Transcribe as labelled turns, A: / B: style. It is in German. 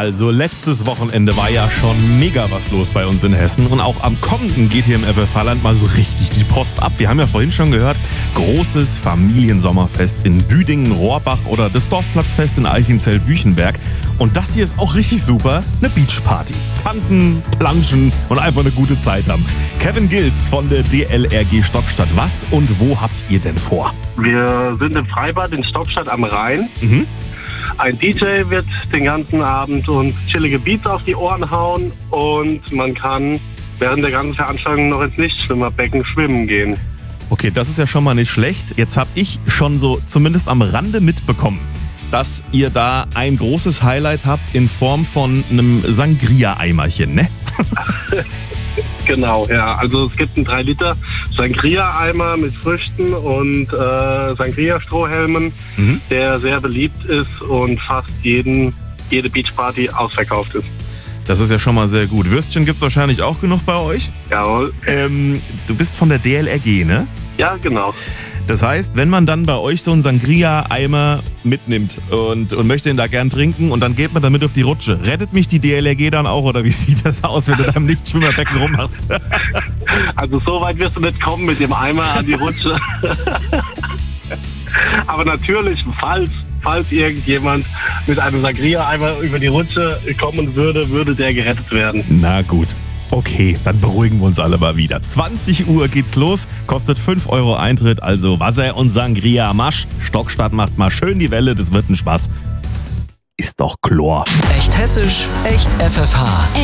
A: Also letztes Wochenende war ja schon mega was los bei uns in Hessen und auch am kommenden geht hier im FFH-Land mal so richtig die Post ab. Wir haben ja vorhin schon gehört, großes Familiensommerfest in Büdingen, Rohrbach oder das Dorfplatzfest in Eichenzell-Büchenberg. Und das hier ist auch richtig super, eine Beachparty. Tanzen, planschen und einfach eine gute Zeit haben. Kevin Gils von der DLRG Stockstadt, was und wo habt ihr denn vor?
B: Wir sind im Freibad in Stockstadt am Rhein.
A: Mhm.
B: Ein DJ wird den ganzen Abend uns chillige Beats auf die Ohren hauen und man kann während der ganzen Veranstaltung noch ins Nichtschwimmerbecken schwimmen gehen.
A: Okay, das ist ja schon mal nicht schlecht. Jetzt habe ich schon so zumindest am Rande mitbekommen, dass ihr da ein großes Highlight habt in Form von einem Sangria-Eimerchen, ne?
B: Genau, ja. Also es gibt einen 3 Liter Sangria-Eimer mit Früchten und Sangria-Strohhelmen, der sehr beliebt ist und fast jede Beachparty ausverkauft ist.
A: Das ist ja schon mal sehr gut. Würstchen gibt's wahrscheinlich auch genug bei euch.
B: Jawohl.
A: Du bist von der DLRG, ne?
B: Ja, genau.
A: Das heißt, wenn man dann bei euch so einen Sangria-Eimer mitnimmt und möchte ihn da gern trinken und dann geht man damit auf die Rutsche, rettet mich die DLRG dann auch oder wie sieht das aus, wenn du da im Nichtschwimmerbecken rummachst?
B: Also so weit wirst du nicht kommen mit dem Eimer an die Rutsche. Aber natürlich, falls irgendjemand mit einem Sangria-Eimer über die Rutsche kommen würde der gerettet werden.
A: Na gut. Okay, dann beruhigen wir uns alle mal wieder. 20 Uhr geht's los, kostet 5 € Eintritt, also Wasser und Sangria Masch. Stockstadt macht mal schön die Welle, das wird ein Spaß. Ist doch Chlor.
C: Echt hessisch, echt FFH.